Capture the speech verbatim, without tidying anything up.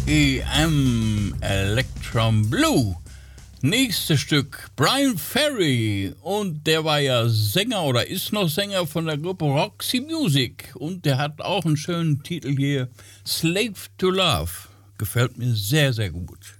E M Electrum Blue. Nächstes Stück, Brian Ferry. Und der war ja Sänger oder ist noch Sänger von der Gruppe Roxy Music. Und der hat auch einen schönen Titel hier, Slave to Love. Gefällt mir sehr, sehr gut.